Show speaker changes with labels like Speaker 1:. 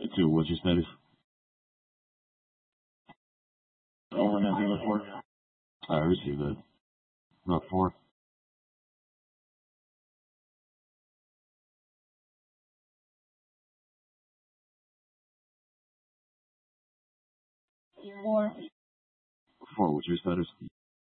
Speaker 1: Two, what's your status?
Speaker 2: Over Nebula 4.
Speaker 1: I received that. About 4.
Speaker 2: Four.
Speaker 1: 4, what's your status?